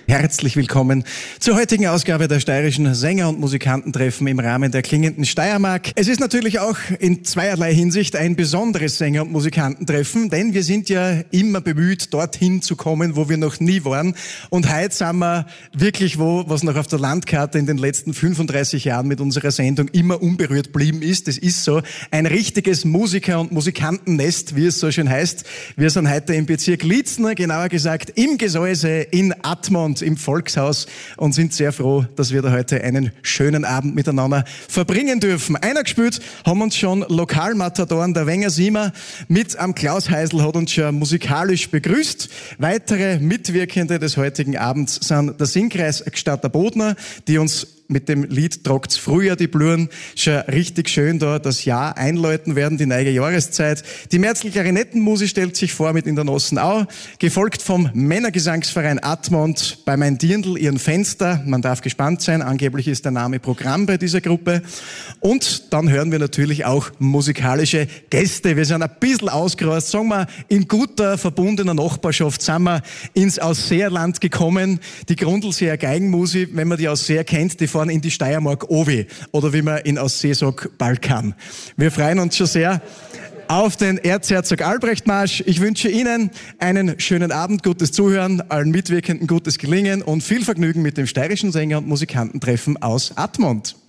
Herzlich willkommen zur heutigen Ausgabe der Steirischen Sänger- und Musikantentreffen im Rahmen der klingenden Steiermark. Es ist natürlich auch in zweierlei Hinsicht ein besonderes Sänger- und Musikantentreffen, denn wir sind ja immer bemüht, dorthin zu kommen, wo wir noch nie waren. Und heute sind wir wirklich wo, was noch auf der Landkarte in den letzten 35 Jahren mit unserer Sendung immer unberührt blieben ist. Es ist so ein richtiges Musiker- und Musikantennest, wie es so schön heißt. Wir sind heute im Bezirk Lietzner, genauer gesagt im Gesäuse in Admont im Volkshaus und sind sehr froh, dass wir da heute einen schönen Abend miteinander verbringen dürfen. Einer gespielt haben uns schon Lokalmatadoren der Wenger Siemer mit am Klaus Heisel hat uns schon musikalisch begrüßt. Weitere Mitwirkende des heutigen Abends sind der Singkreis Gstatter Bodner, die uns mit dem Lied Tragt's Frühjahr die Bluren schon richtig schön da das Jahr einläuten werden, die neue Jahreszeit. Die Merzl Klarinettenmusik stellt sich vor mit in der Nossenau, gefolgt vom Männergesangsverein Admont bei Mein Dirndl ihren Fenster. Man darf gespannt sein, angeblich ist der Name Programm bei dieser Gruppe. Und dann hören wir natürlich auch musikalische Gäste. Wir sind ein bisschen ausgereist, sagen wir, in guter, verbundener Nachbarschaft sind wir ins Ausseerland gekommen. Die Grundlseer Geigenmusik, wenn man die Ausseer kennt, die fahren in die Steiermark Ovi oder wie man in Aussee sagt, Balkan. Wir freuen uns schon sehr auf den Erzherzog Albrecht Marsch. Ich wünsche Ihnen einen schönen Abend, gutes Zuhören, allen Mitwirkenden gutes Gelingen und viel Vergnügen mit dem Steirischen Sänger- und Musikantentreffen aus Admont.